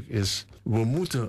belangrijk is, we moeten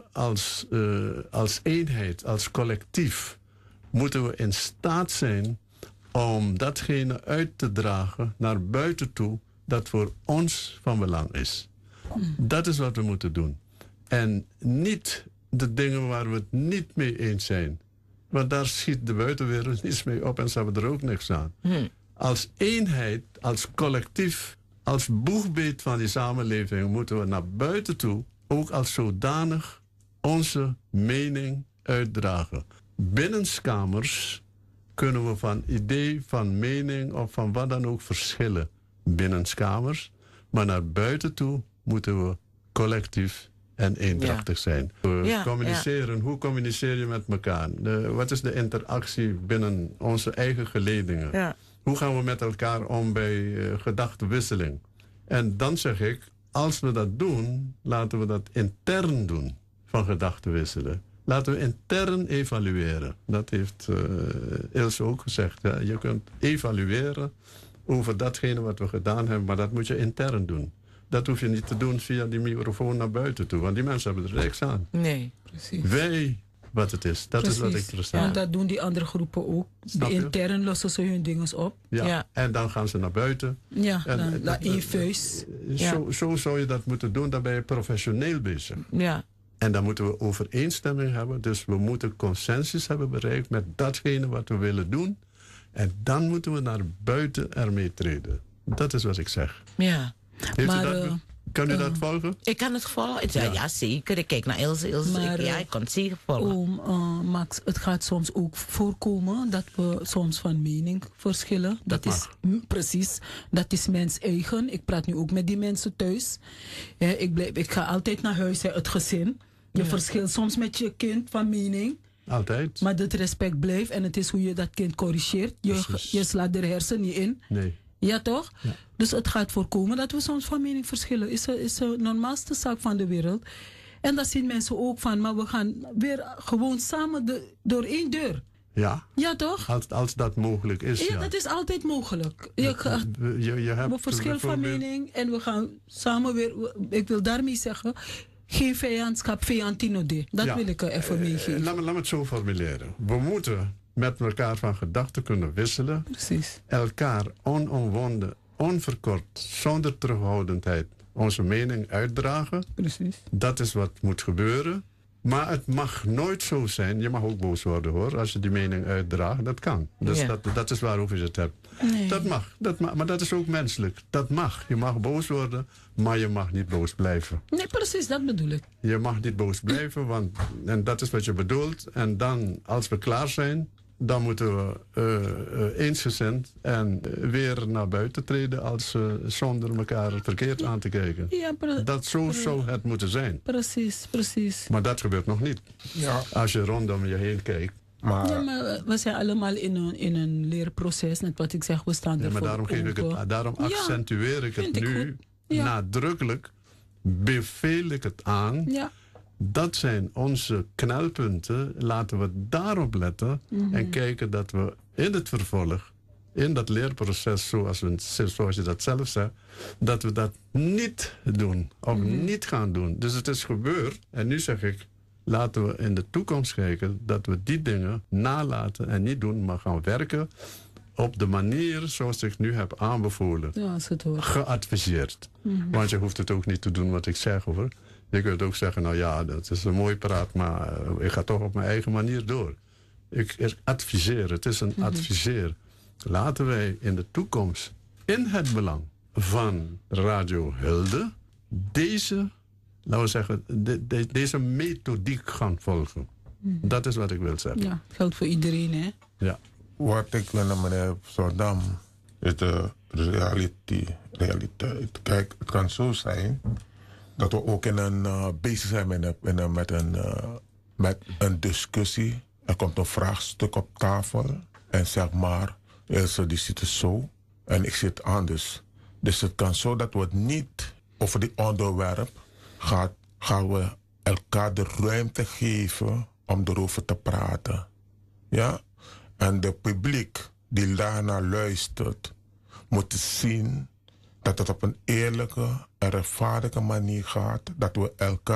als eenheid, als collectief, moeten we in staat zijn om datgene uit te dragen naar buiten toe dat voor ons van belang is. Dat is wat we moeten doen. En niet de dingen waar we het niet mee eens zijn. Want daar schiet de buitenwereld niets mee op en ze hebben er ook niks aan. Als eenheid, als collectief, als boegbeet van die samenleving moeten we naar buiten toe ook als zodanig onze mening uitdragen. Binnenskamers kunnen we van idee, van mening of van wat dan ook verschillen. Binnenskamers. Maar naar buiten toe moeten we collectief en eendrachtig zijn. Communiceren. Hoe communiceer je met elkaar? Wat is de interactie binnen onze eigen geledingen? Ja. Hoe gaan we met elkaar om bij gedachtenwisseling? En dan zeg ik, als we dat doen, laten we dat intern doen van gedachtenwisselen. Laten we intern evalueren. Dat heeft Ilse ook gezegd. Ja. Je kunt evalueren over datgene wat we gedaan hebben, maar dat moet je intern doen. Dat hoef je niet te doen via die microfoon naar buiten toe, want die mensen hebben er niks aan. Nee, precies. Wij, wat het is, dat is wat ik interessant. Want dat doen die andere groepen ook. Intern lossen ze hun dingen op. Ja. En dan gaan ze naar buiten. Ja, dan in vuist. Zo zou je dat moeten doen, dan ben je professioneel bezig. Ja. En dan moeten we overeenstemming hebben. Dus we moeten consensus hebben bereikt met datgene wat we willen doen. En dan moeten we naar buiten ermee treden. Dat is wat ik zeg. Ja. Kan u dat volgen? Ik kan het volgen. Ja, zeker. Ik kijk naar Ilse. Ik kan het zeker volgen. Max, het gaat soms ook voorkomen dat we soms van mening verschillen. Dat is precies. Dat is mens eigen. Ik praat nu ook met die mensen thuis. Ik ga altijd naar huis, het gezin. Je verschilt soms met je kind van mening. Altijd. Maar dat respect blijft en het is hoe je dat kind corrigeert. Je slaat er hersen niet in. Nee. Ja, toch? Ja. Dus het gaat voorkomen dat we soms van mening verschillen. Is de normaalste zaak van de wereld. En dat zien mensen ook van, maar we gaan weer gewoon samen door één deur. Ja. Ja, toch? Als dat mogelijk is. Ja, dat is altijd mogelijk. We verschillen van mening en we gaan samen weer. Ik wil daarmee zeggen, geen vijandschap, vijandinode. Dat wil ik even meegeven. Laat me het zo formuleren. We moeten met elkaar van gedachten kunnen wisselen. Precies. Elkaar onomwonden, onverkort, zonder terughoudendheid onze mening uitdragen. Precies. Dat is wat moet gebeuren. Maar het mag nooit zo zijn. Je mag ook boos worden hoor, als je die mening uitdraagt. Dat kan. Dus dat is waarover je het hebt. Nee. Dat mag. Maar dat is ook menselijk. Dat mag. Je mag boos worden, maar je mag niet boos blijven. Nee, precies, dat bedoel ik. Je mag niet boos blijven, en dat is wat je bedoelt. En dan, als we klaar zijn, dan moeten we eensgezind en weer naar buiten treden zonder elkaar verkeerd aan te kijken. Ja, dat zou het moeten zijn. Precies. Maar dat gebeurt nog niet. Ja. Als je rondom je heen kijkt. Maar we zijn allemaal in een leerproces. Net wat ik zeg, we staan ervoor maar daarom accentueer ik het nu nadrukkelijk. Beveel ik het aan. Ja. Dat zijn onze knelpunten. Laten we daarop letten. En kijken dat we in het vervolg, in dat leerproces, zoals je dat zelf zegt, dat we dat niet doen. Of niet gaan doen. Dus het is gebeurd. En nu zeg ik, laten we in de toekomst kijken dat we die dingen nalaten en niet doen, maar gaan werken op de manier zoals ik nu heb aanbevolen. Ja, als het hoort. Geadviseerd. Want je hoeft het ook niet te doen wat ik zeg hoor. Je kunt ook zeggen, nou ja, dat is een mooi praat, maar ik ga toch op mijn eigen manier door. Ik adviseer, het is een adviseer. Laten wij in de toekomst, in het belang van Radio Hulde, deze, laten we zeggen, deze methodiek gaan volgen. Dat is wat ik wil zeggen. Ja, geldt voor iedereen, hè? Ja. Wat ik wil naar meneer Zordam is de realiteit. Kijk, het kan zo zijn dat we ook bezig zijn met een discussie. Er komt een vraagstuk op tafel. En zeg maar, die zit zo. En ik zit anders. Dus het kan zo dat we het niet over die onderwerp gaan we elkaar de ruimte geven om erover te praten. Ja? En de publiek die daarnaar luistert, moet zien dat het op een eerlijke en rechtvaardige manier gaat. Dat we elkaar